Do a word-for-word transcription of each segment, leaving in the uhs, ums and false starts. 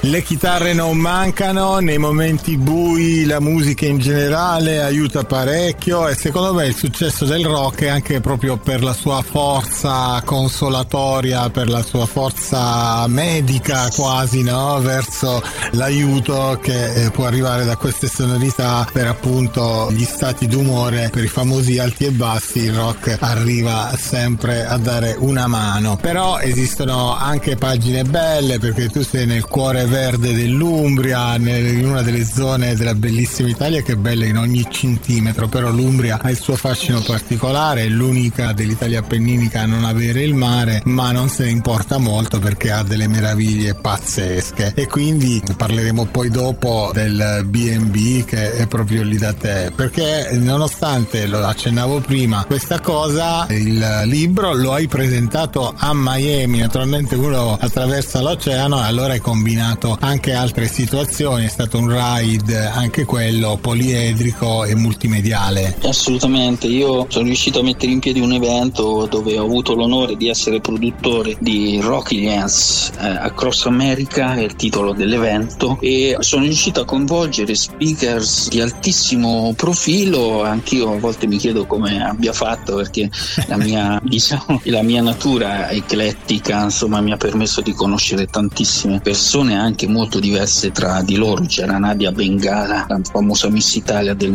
Le chitarre non mancano, nei momenti bui la musica in generale aiuta parecchio, e secondo me il successo del rock è anche proprio per la sua forza consolatoria, per la sua forza medica quasi, no? Verso l'aiuto che può arrivare da queste sonorità per appunto gli stati d'umore, per i famosi alti e bassi. Il rock arriva sempre a dare una mano. Però esistono anche pagine belle, perché tu sei nel cuore verde dell'Umbria, in una delle zone della bellissima Italia che è bella in ogni centimetro, però l'Umbria ha il suo fascino particolare, è l'unica dell'Italia appenninica a non avere il mare, ma non se ne importa molto perché ha delle meraviglie pazzesche. E quindi parleremo poi dopo del B and B che è proprio lì da te, perché nonostante, lo accennavo prima, questa cosa, il libro lo hai presentato a Miami, naturalmente uno attraversa l'oceano e allora hai combinato anche altre situazioni, è stato un ride anche quello poliedrico e multimediale. Assolutamente, io sono riuscito a mettere in piedi un evento dove ho avuto l'onore di essere produttore di Rockilians eh, Across America, è il titolo dell'evento, e sono riuscito a coinvolgere speakers di altissimo profilo. Anch'io a volte mi chiedo come abbia fatto, perché la mia diciamo la mia natura eclettica insomma mi ha permesso di conoscere tantissime persone anche molto diverse tra di loro. C'era Nadia Bengala, la famosa Miss Italia del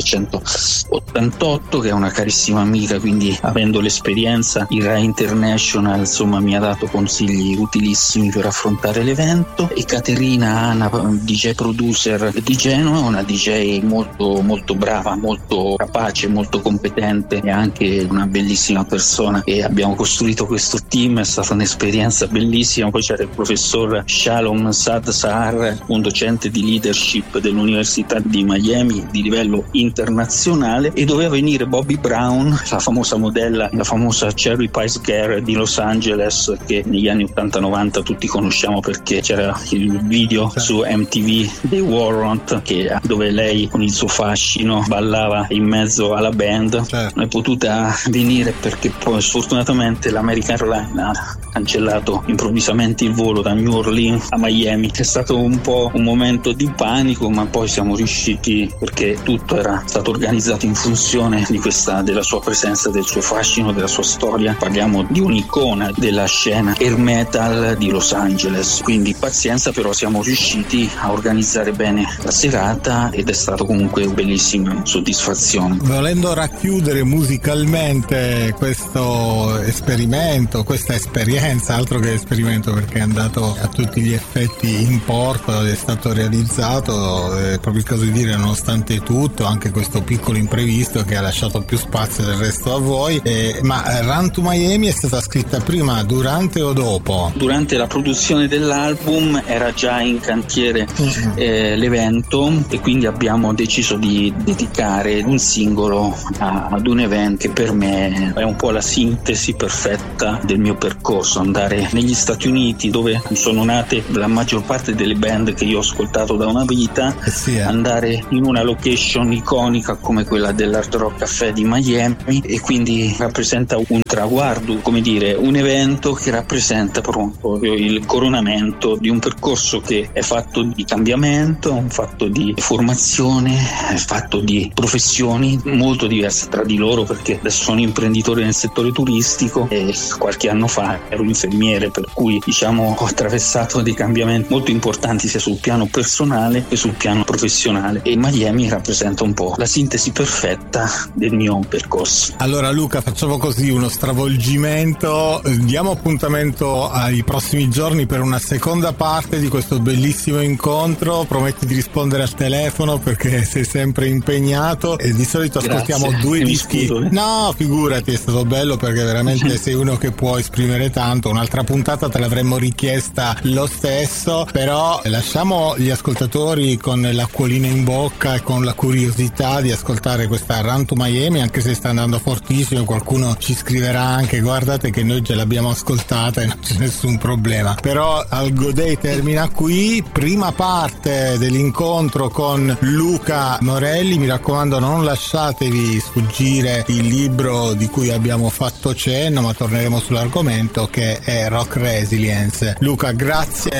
millenovecentottantotto, che è una carissima amica, quindi avendo l'esperienza il Rai International insomma mi ha dato consigli utilissimi per affrontare l'evento. E Caterina Ana, D J producer di Genova, una D J molto molto brava, molto capace, molto competente e anche una bellissima persona, e abbiamo costruito questo team. È stata un'esperienza bellissima. Poi c'era il professor Shalom Saad Sahar, un docente di leadership dell'Università di Miami di livello internazionale, e doveva venire Bobby Brown, la famosa modella, la famosa Cherry Pie Girl di Los Angeles, che negli anni ottanta novanta tutti conosciamo perché c'era il video su M T V dei Warrant, che dove lei con il suo fascino ballava in mezzo alla band. Certo. Non è potuta venire perché poi sfortunatamente l'American Airlines ha cancellato improvvisamente il volo da New Orleans a Miami. È stato un po' un momento di panico, ma poi siamo riusciti, perché tutto era stato organizzato in funzione di questa, della sua presenza, del suo fascino, della sua storia. Parliamo di un'icona della scena air metal di Los Angeles, quindi pazienza, però siamo riusciti a organizzare bene la serata ed è stato comunque bellissima soddisfazione. Volendo racchiudere musicalmente questo esperimento, questa esperienza, altro che esperimento perché è andato a tutti gli effetti in porto ed è stato realizzato, è proprio il caso di dire, nonostante tutto, anche questo piccolo imprevisto che ha lasciato più spazio del resto a voi. Eh, ma Run to Miami è stata scritta prima, durante o dopo? Durante la produzione dell'album era già in cantiere mm-hmm. eh, l'evento, e quindi abbiamo deciso di dedicare un singolo a, ad un evento che per me è un po' la sintesi perfetta del mio percorso. Andare negli Stati Uniti, dove sono nate la maggior parte delle band che io ho ascoltato da una vita, eh sì, eh. andare in una location iconica come quella dell'Hard Rock Café di Miami, e quindi rappresenta un traguardo, come dire, un evento che rappresenta proprio il coronamento di un percorso che è fatto di cambiamento, un fatto di formazione, è fatto di professioni molto diverse tra di loro, perché adesso sono imprenditore nel settore turistico e qualche anno fa ero infermiere, per cui diciamo ho attraversato dei cambiamenti molto importanti sia sul piano personale che sul piano professionale, e Miami rappresenta un po' la sintesi perfetta del mio percorso. Allora Luca, facciamo così uno stravolgimento, diamo appuntamento ai prossimi giorni per una seconda parte di questo bellissimo incontro. Prometti di rispondere al telefono perché sei sempre impegnato, e di solito ascoltiamo Grazie. due Mi dischi. scuso, eh. No, figurati, è stato bello perché veramente sei uno che può esprimere tanto. Un'altra puntata te l'avremmo richiesta lo stesso, però lasciamo gli ascoltatori con l'acquolina in bocca e con la curiosità di ascoltare questa Run to Miami, anche se sta andando fortissimo. Qualcuno ci scriverà anche: guardate che noi già l'abbiamo ascoltata e non c'è nessun problema. Però Al Go Day termina qui, prima parte dell'incontro con Luca Morelli. Mi raccomando, non lasciatevi sfuggire il libro di cui abbiamo fatto cenno, ma torneremo sull'argomento, che è Rock Resilience. Luca, grazie. Resilience,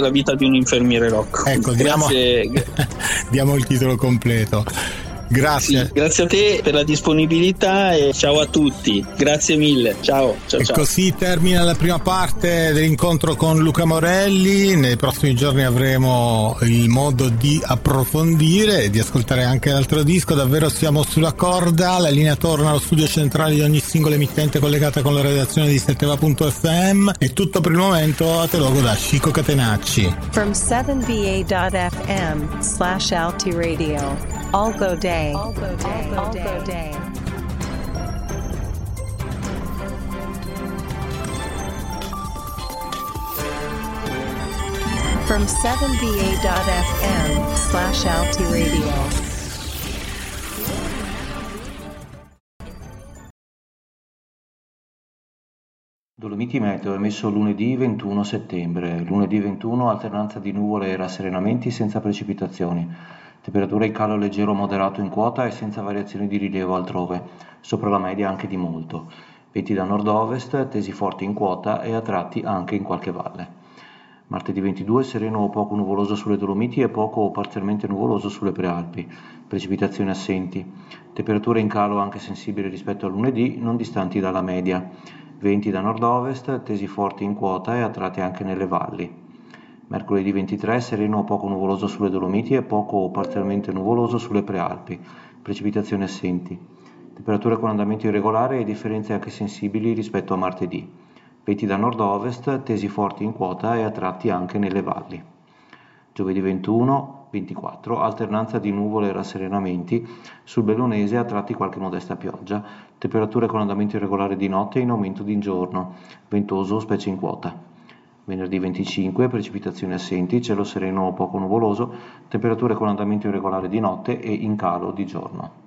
la vita di un infermiere Rocco. Ecco, diamo, diamo il titolo completo. Grazie. Sì, grazie a te per la disponibilità e ciao a tutti. Grazie mille. Ciao. ciao, e ciao. Così termina la prima parte dell'incontro con Luca Morelli. Nei prossimi giorni avremo il modo di approfondire e di ascoltare anche l'altro disco. Davvero siamo sulla corda. La linea torna allo studio centrale di ogni singola emittente collegata con la redazione di setteva punto effe emme. È tutto per il momento. A te logo da Chico Catenacci. From seven v a dot f m slash alti radio. All go day. All go day. All go day. From seven v a dot f m slash alti radio. Dolomiti Meteo emesso lunedì ventuno settembre. Lunedì ventuno alternanza di nuvole e rasserenamenti senza precipitazioni. Temperatura in calo leggero moderato in quota e senza variazioni di rilievo altrove, sopra la media anche di molto. Venti da nord-ovest, tesi forti in quota e a tratti anche in qualche valle. Martedì ventidue sereno o poco nuvoloso sulle Dolomiti e poco o parzialmente nuvoloso sulle Prealpi. Precipitazioni assenti. Temperature in calo anche sensibili rispetto a lunedì, non distanti dalla media. Venti da nord-ovest, tesi forti in quota e a tratti anche nelle valli. Mercoledì ventitré sereno o poco nuvoloso sulle Dolomiti e poco o parzialmente nuvoloso sulle Prealpi, precipitazioni assenti, temperature con andamento irregolare e differenze anche sensibili rispetto a martedì, venti da nord-ovest, tesi forti in quota e a tratti anche nelle valli. Giovedì ventuno ventiquattro alternanza di nuvole e rasserenamenti, sul Bellunese a tratti qualche modesta pioggia, temperature con andamento irregolare di notte e in aumento di giorno, ventoso specie in quota. Venerdì venticinque precipitazioni assenti, cielo sereno o poco nuvoloso, temperature con andamento irregolare di notte e in calo di giorno.